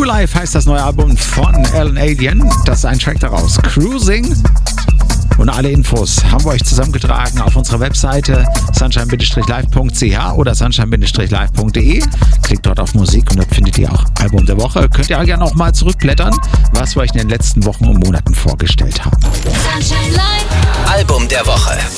New Life heißt das neue Album von Alan Alien. Das ist ein Track daraus. Cruising. Und alle Infos haben wir euch zusammengetragen auf unserer Webseite sunshine-live.ch oder sunshine-live.de. Klickt dort auf Musik und dort findet ihr auch Album der Woche. Könnt ihr auch gerne noch mal zurückblättern, was wir euch in den letzten Wochen und Monaten vorgestellt haben. Sunshine Live. Album der Woche.